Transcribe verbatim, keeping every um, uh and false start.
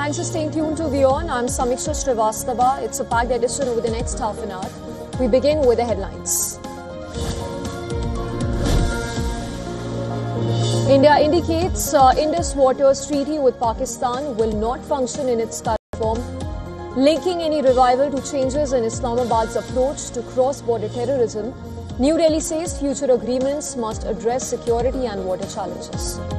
Thanks for staying tuned to WION. I'm Samiksha Srivastava. It's a packed edition over the next half an hour. We begin with the headlines. India indicates uh, Indus Waters Treaty with Pakistan will not function in its current form, linking any revival to changes in Islamabad's approach to cross-border terrorism. New Delhi says future agreements must address security and water challenges.